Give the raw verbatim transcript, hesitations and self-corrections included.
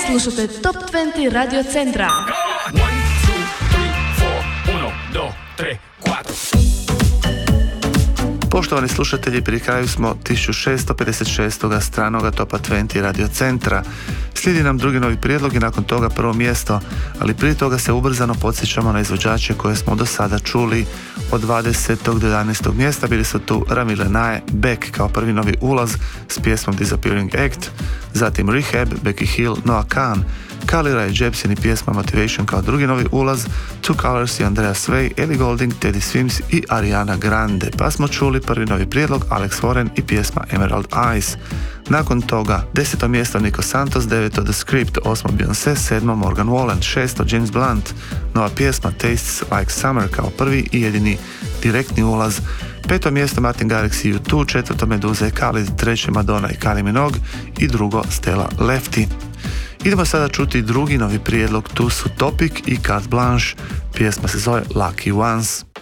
Slušate Top dvadeset Radio Centra. One, two, three, four, uno, dos, tres, cuatro. Poštovani slušatelji, pri kraju smo tisuću šesto pedeset šestog stranoga Topa dvadeset Radio Centra. Slijedi nam drugi novi prijedlog i nakon toga prvo mjesto, ali prije toga se ubrzano podsjećamo na izvođače koje smo do sada čuli. Od dvadesetog do jedanaestog mjesta bili su tu Rami Lenae, Beck kao prvi novi ulaz s pjesmom Disappearing Act, zatim Rehab, Becky Hill, Noah Kahan, Kalira i Jepsen i pjesma Motivation kao drugi novi ulaz, Two Colors i Andrea Svej, Ellie Goulding, Teddy Swims i Ariana Grande, pa smo čuli prvi novi prijedlog Alex Warren i pjesma Emerald Eyes. Nakon toga deseto mjesto Nico Santos, deveto The Script, osmo Beyoncé, sedmo Morgan Wallen, šesto James Blunt, nova pjesma Tastes Like Summer kao prvi i jedini direktni ulaz, peto mjesto Martin Garrix i U dva, četvrto Meduza i Khalid, treće Madonna i Kylie Minogue i drugo Stella Lefty. Idemo sada čuti drugi novi prijedlog, tu su Topic i Carte Blanche, pjesma se zove Lucky Ones.